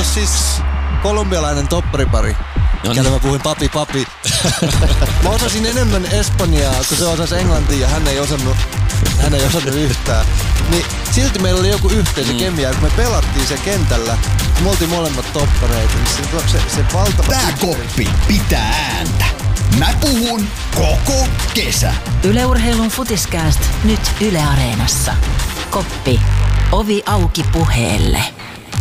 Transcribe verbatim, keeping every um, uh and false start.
ollut siis kolumbialainen topparipari. No Käydä mä puhuin papi papi. Mä osasin enemmän espanjaa, kun se osasi englantia ja hän ei osannut, hän ei osannut yhtään. Niin silti meillä oli joku yhteisö mm. kemia, kun me pelattiin se kentällä. Me oltiin molemmat toppareita, niin se, se, se valtava... Tää koppi pitää ääntä. Mä puhun koko kesä. Yle Urheilun Futiskääst nyt Yle Areenassa. Koppi. Ovi auki puheelle.